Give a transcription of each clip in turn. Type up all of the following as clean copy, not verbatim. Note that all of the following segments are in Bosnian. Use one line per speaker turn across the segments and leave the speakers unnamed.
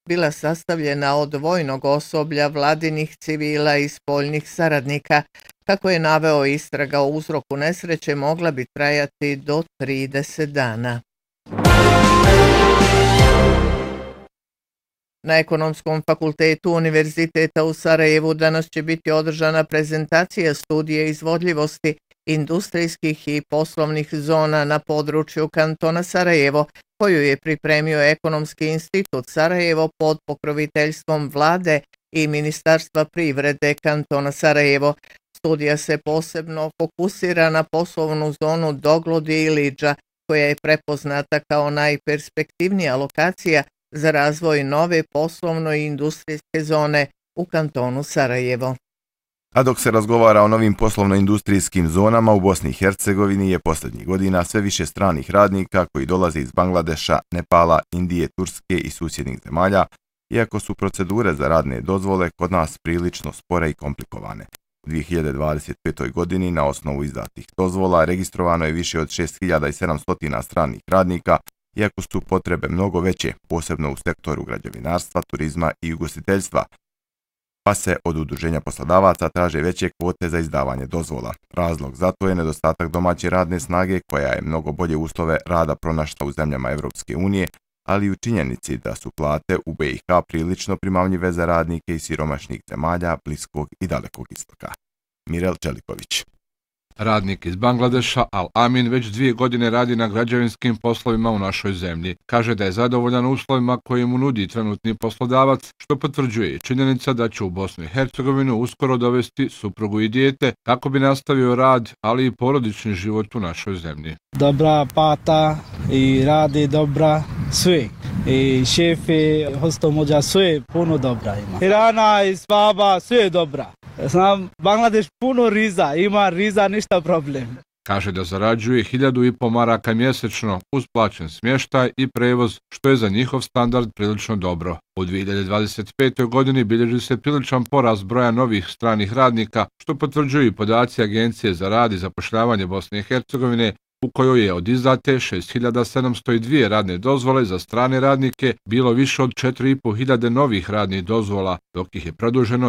bila sastavljena od vojnog osoblja, vladinih civila i spoljnih saradnika. Kako je naveo, istraga o uzroku nesreće mogla bi trajati do 30 dana. Na Ekonomskom fakultetu Univerziteta u Sarajevu danas će biti održana prezentacija studije izvodljivosti industrijskih i poslovnih zona na području kantona Sarajevo, koju je pripremio Ekonomski institut Sarajevo pod pokroviteljstvom vlade i Ministarstva privrede kantona Sarajevo. Studija se posebno fokusira na poslovnu zonu Doglodi i Ilidža, koja je prepoznata kao najperspektivnija lokacija za razvoj nove poslovno i industrijske zone u kantonu Sarajevo.
A dok se razgovara o novim poslovno-industrijskim zonama u Bosni i Hercegovini je posljednjih godina sve više stranih radnika koji dolaze iz Bangladeša, Nepala, Indije, Turske i susjednih zemalja, iako su procedure za radne dozvole kod nas prilično spore i komplikovane. U 2025. godini na osnovu izdatih dozvola registrovano je više od 6700 stranih radnika, iako su potrebe mnogo veće, posebno u sektoru građevinarstva, turizma i ugostiteljstva, pa se od udruženja poslodavaca traže veće kvote za izdavanje dozvola. Razlog za to je nedostatak domaće radne snage koja je mnogo bolje uslove rada pronašla u zemljama Evropske unije, ali i u činjenici da su plate u BiH prilično primamljive za radnike iz siromašnih zemalja Bliskog i Dalekog istoka. Mirel Čeliković.
Radnik iz Bangladeša Al Amin već 2 godine radi na građevinskim poslovima u našoj zemlji. Kaže da je zadovoljan uslovima koje mu nudi trenutni poslodavac, što potvrđuje i činjenica da će u Bosnu i Hercegovinu uskoro dovesti suprugu i dijete kako bi nastavio rad, ali i porodični život u našoj zemlji.
Dobra plata i radi dobra, sve. I šefe, hostomođa, sve puno dobra ima. Hrana i spava, sve dobra. Znam, Bangladeš puno riza, ima riza, ništa problem.
Kaže da zarađuje 1500 maraka mjesečno uz plaćen smještaj i prevoz, što je za njihov standard prilično dobro. U 2025. godini bilježi se priličan porast broja novih stranih radnika, što potvrđuju podaci Agencije za rad i zapošljavanje Bosne i Hercegovine, u kojoj je od izdate 6702 radne dozvole za strane radnike bilo više od 4500 novih radnih dozvola, dok ih je produženo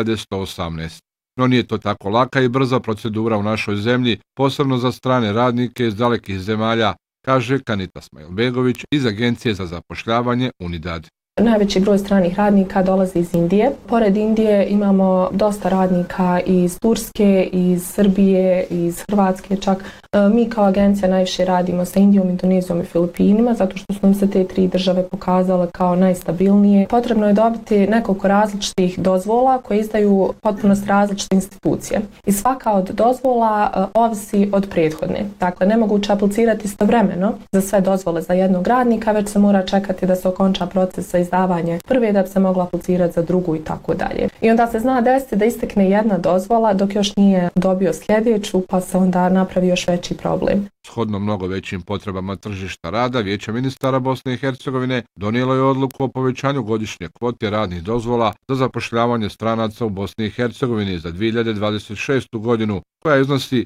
2118. No nije to tako laka i brza procedura u našoj zemlji, posebno za strane radnike iz dalekih zemalja, kaže Kanita Smajlbegović iz Agencije za zapošljavanje UNIDAD.
Najveći broj stranih radnika dolazi iz Indije. Pored Indije imamo dosta radnika iz Turske, iz Srbije, iz Hrvatske čak. Mi kao agencija najviše radimo sa Indijom, Indonezijom i Filipinima, zato što su nam se te 3 države pokazale kao najstabilnije. Potrebno je dobiti nekoliko različitih dozvola koje izdaju potpuno različite institucije. I svaka od dozvola ovisi od prethodne. Dakle, nemoguće aplicirati istovremeno za sve dozvole za jednog radnika, već se mora čekati da se okonča proces za izdavanje prve da bi se mogla aplicirati za drugu i tako dalje. I onda se zna desiti da istekne jedna dozvola dok još nije dobio sljedeću, pa se onda napravi još veći problem.
Shodno mnogo većim potrebama tržišta rada, Vijeće ministara Bosne i Hercegovine donijelo je odluku o povećanju godišnje kvote radnih dozvola za zapošljavanje stranaca u Bosni i Hercegovini za 2026. godinu, koja iznosi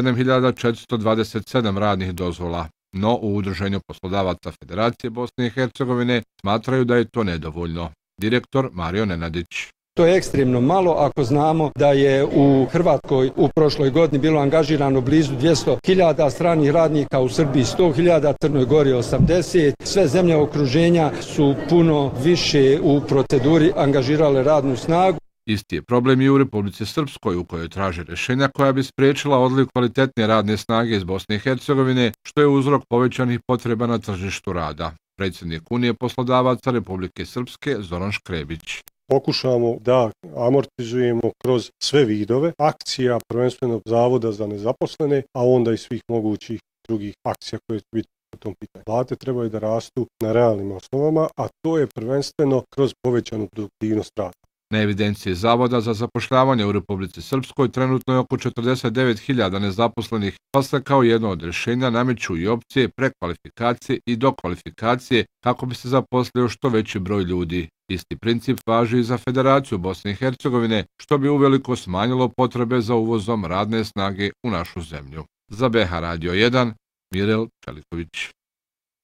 7427 radnih dozvola. No, u Udruženju poslodavaca Federacije Bosne i Hercegovine smatraju da je to nedovoljno. Direktor Mario Nenadić.
To je ekstremno malo ako znamo da je u Hrvatskoj u prošloj godini bilo angažirano blizu 200.000 stranih radnika, u Srbiji 100.000, Crnoj Gori 80. Sve zemlje okruženja su puno više u proceduri angažirale radnu snagu.
Isti je problem i u Republici Srpskoj, u kojoj traže rješenja koja bi spriječila odliv kvalitetne radne snage iz Bosne i Hercegovine, što je uzrok povećanih potreba na tržištu rada. Predsjednik Unije poslodavaca Republike Srpske Zoran Škrebić.
Pokušamo da amortizujemo kroz sve vidove akcija, prvenstveno Zavoda za nezaposlene, a onda i svih mogućih drugih akcija koje će biti po tom pitanju. Plate trebaju da rastu na realnim osnovama, a to je prvenstveno kroz povećanu produktivnost rada.
Na evidenciji Zavoda za zapošljavanje u Republici Srpskoj trenutno je oko 49.000 nezaposlenih, pa se kao jedno od rješenja nameću i opcije prekvalifikacije i dokvalifikacije kako bi se zaposlio što veći broj ljudi. Isti princip važi i za Federaciju Bosne i Hercegovine, što bi uveliko smanjilo potrebe za uvozom radne snage u našu zemlju. Za BH Radio 1, Mirel Čeliković.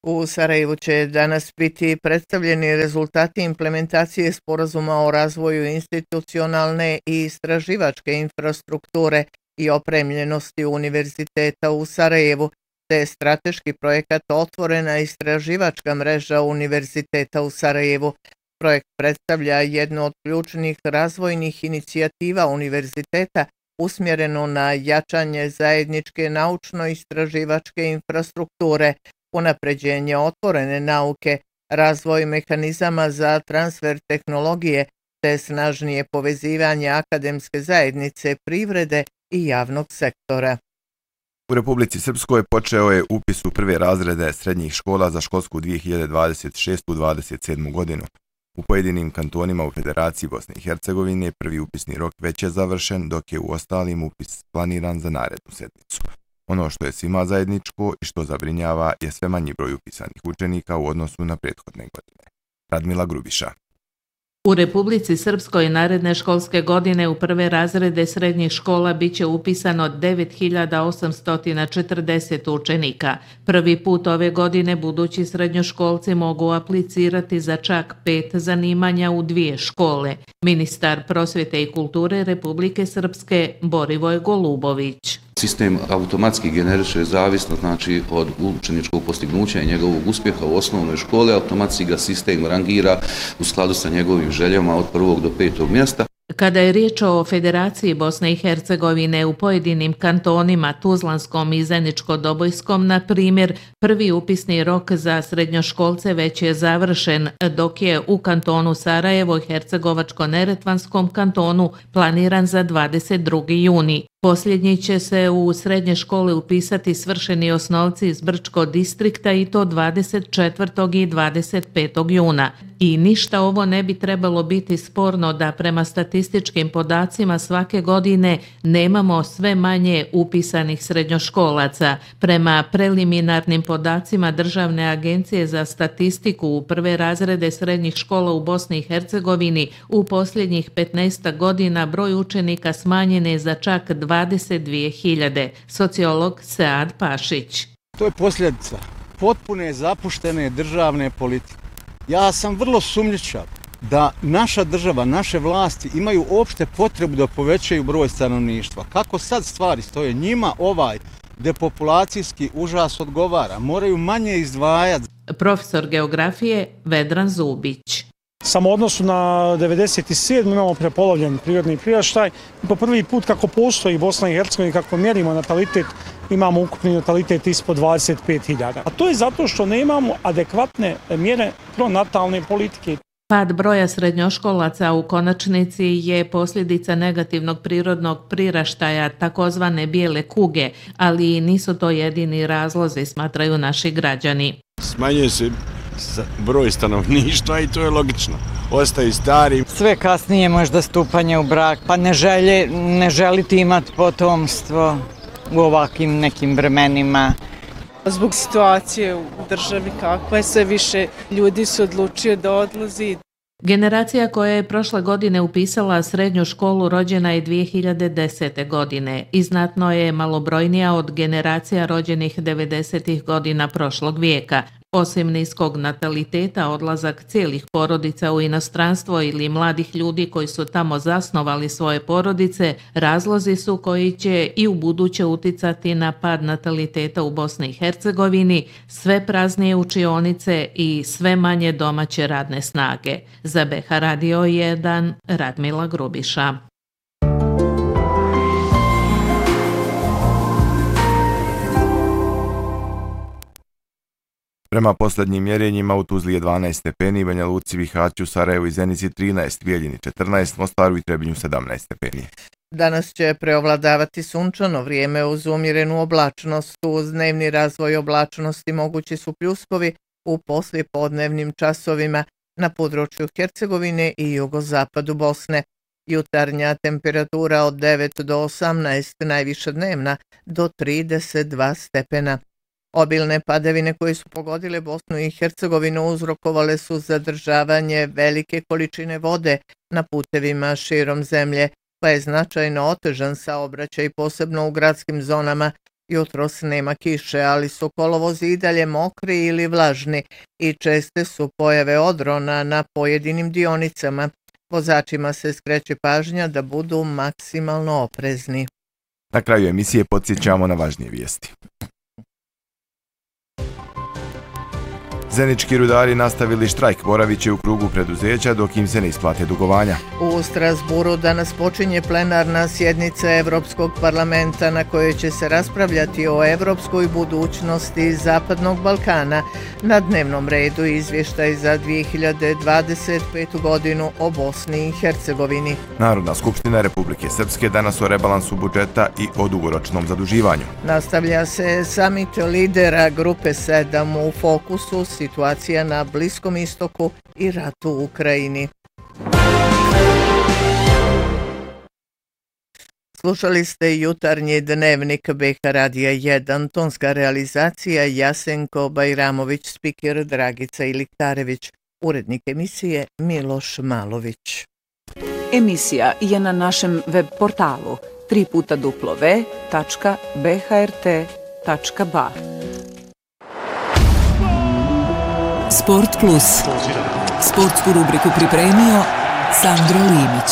U Sarajevu će danas biti predstavljeni rezultati implementacije sporazuma o razvoju institucionalne i istraživačke infrastrukture i opremljenosti Univerziteta u Sarajevu, te strateški projekat Otvorena istraživačka mreža Univerziteta u Sarajevu. Projekt predstavlja jednu od ključnih razvojnih inicijativa univerziteta usmjereno na jačanje zajedničke naučno-istraživačke infrastrukture, unapređenje otvorene nauke, razvoj mehanizama za transfer tehnologije te snažnije povezivanje akademske zajednice, privrede i javnog sektora.
U Republici Srpskoj počeo je upis u prve razrede srednjih škola za školsku 2026-27 godinu. U pojedinim kantonima u Federaciji Bosne i Hercegovine prvi upisni rok već je završen, dok je u ostalim upis planiran za narednu sedmicu. Ono što je svima zajedničko i što zabrinjava je sve manji broj upisanih učenika u odnosu na prethodne godine. Radmila Grubiša.
U Republici Srpskoj naredne školske godine u prve razrede srednjih škola biće upisano 9840 učenika. Prvi put ove godine budući srednjoškolci mogu aplicirati za čak 5 zanimanja u 2 škole. Ministar prosvjete i kulture Republike Srpske Borivoj Golubović.
Sistem automatski generiše zavisno od učeničkog postignuća i njegovog uspjeha u osnovnoj školi, automatski ga sistem rangira u skladu sa njegovim željama od 1. do 5. mjesta.
Kada je riječ o Federaciji Bosne i Hercegovine u pojedinim kantonima Tuzlanskom i Zeničko-Dobojskom, na primjer, prvi upisni rok za srednjoškolce već je završen, dok je u kantonu Sarajevo i Hercegovačko-Neretvanskom kantonu planiran za 22. juni. Posljednji će se u srednje škole upisati svršeni osnovci iz Brčko distrikta i to 24. i 25. juna. I ništa ovo ne bi trebalo biti sporno da prema statističkim podacima svake godine nemamo sve manje upisanih srednjoškolaca. Prema preliminarnim podacima Državne agencije za statistiku u prve razrede srednjih škola u Bosni i Hercegovini u posljednjih 15 godina broj učenika smanjen je za čak 22.000. Sociolog Sead Pašić.
To je posljedica potpune zapuštene državne politike. Ja sam vrlo sumnjičav da naša država, naše vlasti imaju opšte potrebu da povećaju broj stanovništva. Kako sad stvari stoje, njima ovaj depopulacijski užas odgovara, moraju manje izdvajati.
Profesor geografije Vedran Zubić.
Samo u odnosu na 97. imamo prepolovljen prirodni priraštaj. Po prvi put kako postoji Bosna i Hercegovina, kako mjerimo natalitet, imamo ukupni natalitet ispod 25.000. A to je zato što nemamo adekvatne mjere pronatalne politike.
Pad broja srednjoškolaca u konačnici je posljedica negativnog prirodnog priraštaja, takozvane bijele kuge, ali nisu to jedini razlozi, smatraju naši građani.
Smanjuje se broj stanovništva i to je logično. Ostaju stari.
Sve kasnije možda stupanje u brak, pa ne želiti imati potomstvo u ovakvim nekim vremenima.
Zbog situacije u državi kakva je, sve više ljudi se odlučio da odlazi.
Generacija koja je prošle godine upisala srednju školu rođena je 2010. godine i znatno je malobrojnija od generacija rođenih 90. godina prošlog vijeka. Osim niskog nataliteta, odlazak cijelih porodica u inostranstvo ili mladih ljudi koji su tamo zasnovali svoje porodice, razlozi su koji će i u buduće uticati na pad nataliteta u Bosni i Hercegovini, sve praznije učionice i sve manje domaće radne snage. Za BH Radio 1, Radmila Grubiša.
Prema posljednjim mjerenjima u Tuzli je 12 stepeni, Banja Luci, Bihaću, Sarajevu i Zenici 13, Bijeljini 14, Mostaru i Trebinju 17 stepeni.
Danas će preovladavati sunčano vrijeme uz umjerenu oblačnost. Uz dnevni razvoj oblačnosti mogući su pljuskovi u poslijepodnevnim časovima na području Hercegovine i jugozapadu Bosne. Jutarnja temperatura od 9 do 18, najviša dnevna do 32 stepena. Obilne padavine koje su pogodile Bosnu i Hercegovinu uzrokovale su zadržavanje velike količine vode na putevima širom zemlje, pa je značajno otežan saobraćaj posebno u gradskim zonama Jutros nema kiše, ali su kolovozi i dalje mokri ili vlažni i česte su pojave odrona na pojedinim dionicama. Vozačima se skreće pažnja da budu maksimalno oprezni.
Na kraju emisije podsjećamo na važnije vijesti. Zenički rudari nastavili štrajk, boravit će u krugu preduzeća dok im se ne isplate dugovanja.
U Strasburu danas počinje plenarna sjednica Evropskog parlamenta na kojoj će se raspravljati o evropskoj budućnosti Zapadnog Balkana. Na dnevnom redu izvještaj za 2025. godinu o Bosni i Hercegovini.
Narodna skupština Republike Srpske danas o rebalansu budžeta i o dugoročnom zaduživanju.
Nastavlja se samit lidera Grupe 7 u fokusu situacija na Bliskom istoku i ratu u Ukrajini. Slušali ste jutarnji dnevnik BH Radija 1, tonska realizacija Jasenko Bajramović, spiker Dragica Iliktarević, urednik emisije Miloš Malović.
Emisija je na našem web portalu www.bhrt.ba.
Sport Plus. Sportsku rubriku pripremio Sandro Limić.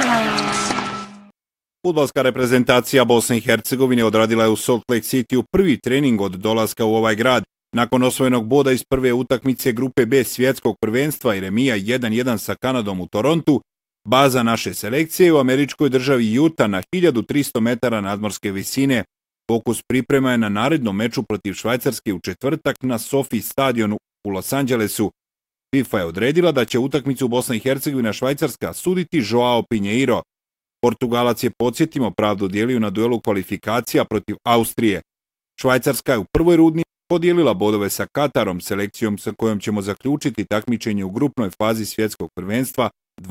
Fudbalska reprezentacija Bosne i Hercegovine odradila je u Salt Lake Cityu prvi trening od dolaska u ovaj grad. Nakon osvojenog boda iz prve utakmice grupe B svjetskog prvenstva i remija 1-1 sa Kanadom u Torontu, baza naše selekcije u američkoj državi Utah na 1300 metara nadmorske visine. Fokus priprema je na narednom meču protiv Švajcarske u četvrtak na SoFi stadionu u Los Angelesu. FIFA je odredila da će utakmicu Bosna i Hercegovina Švajcarska suditi Joao Pinheiro. Portugalac je, podsjetimo, pravdu dijelio na duelu kvalifikacija protiv Austrije. Švajcarska je u prvoj rundni podijelila bodove sa Katarom, selekcijom sa kojom ćemo zaključiti takmičenje u grupnoj fazi svjetskog prvenstva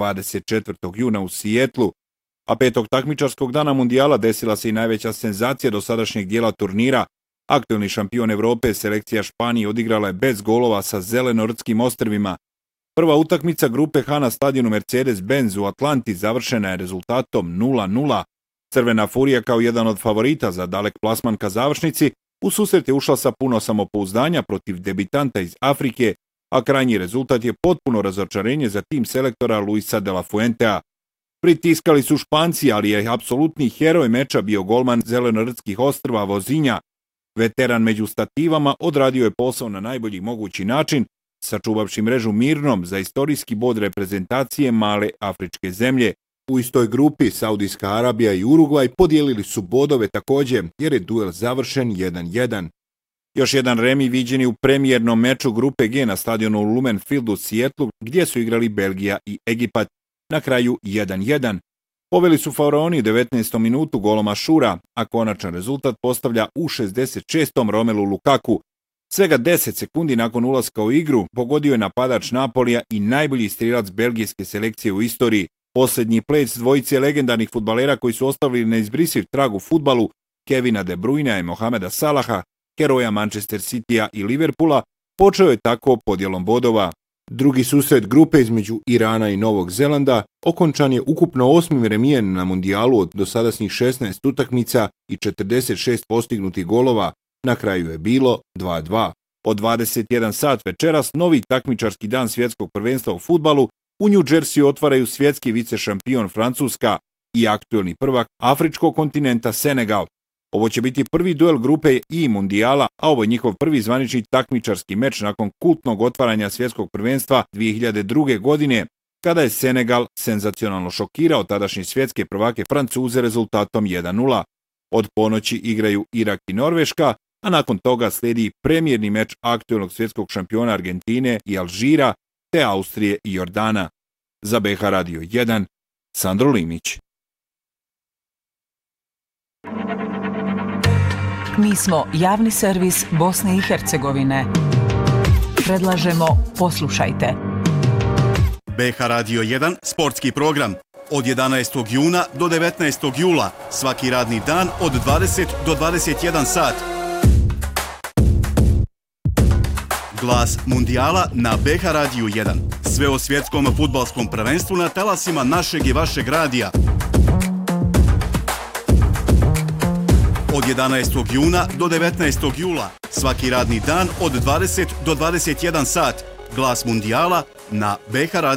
24. juna u Sijetlu. A 5. takmičarskog dana mundijala desila se i najveća senzacija do sadašnjeg dijela turnira. Aktuelni šampion Evrope, selekcija Španije, odigrala je bez golova sa Zelenorskim ostrvima. Prva utakmica grupe H na stadionu Mercedes-Benz u Atlanti završena je rezultatom 0-0. Crvena furija kao jedan od favorita za dalek plasman ka završnici u susret je ušla sa puno samopouzdanja protiv debitanta iz Afrike, a krajnji rezultat je potpuno razočarenje za tim selektora Luisa de la Fuentea. Pritiskali su Španci, ali je apsolutni heroj meča bio golman Zelenortskih ostrva Vozinja. Veteran među stativama odradio je posao na najbolji mogući način, sačuvavši mrežu mirnom za istorijski bod reprezentacije male afričke zemlje. U istoj grupi Saudijska Arabija i Urugvaj podijelili su bodove također, jer je duel završen 1-1. Još jedan remi viđeni u premijernom meču grupe G na stadionu Lumen Field u Sijetlu, gdje su igrali Belgija i Egipat. Na kraju 1-1. Poveli su faraoni u 19. minutu golom Ašura, a konačan rezultat postavlja u 66. Romelu Lukaku. Svega 10 sekundi nakon ulaska u igru pogodio je napadač Napolija i najbolji strelac belgijske selekcije u istoriji. Posljednji plec dvojice legendarnih fudbalera koji su ostavili neizbrisiv trag u fudbalu, Kevina De Bruyne i Mohameda Salaha, heroja Manchester Citya i Liverpoola, počeo je tako podjelom bodova. Drugi susret grupe između Irana i Novog Zelanda okončan je ukupno 8. remijem na mundijalu od dosadašnjih 16 utakmica i 46 postignutih golova. Na kraju je bilo 2-2. Od 21 sat večeras novi takmičarski dan svjetskog prvenstva u fudbalu u New Jersey otvaraju svjetski vicešampion Francuska i aktuelni prvak afričkog kontinenta Senegal. Ovo će biti prvi duel grupe I mundijala, a ovo je njihov prvi zvanični takmičarski meč nakon kultnog otvaranja svjetskog prvenstva 2002. godine, kada je Senegal senzacionalno šokirao tadašnje svjetske prvake Francuze rezultatom 1-0. Od ponoći igraju Irak i Norveška, a nakon toga slijedi premijerni meč aktuelnog svjetskog šampiona Argentine i Alžira, te Austrije i Jordana. Za BH Radio 1, Sandro Limić.
Mi smo javni servis Bosne i Hercegovine. Predlažemo poslušajte.
BH Radio 1, sportski program. Od 11. juna do 19. jula, svaki radni dan od 20 do 21 sat. Glas mundijala na BH Radio 1. Sve o svjetskom fudbalskom prvenstvu na talasima našeg i vašeg radija. Od Od 11. juna do 19. jula, svaki radni dan od 20 do 21 sat. Glas mundijala na BH Radio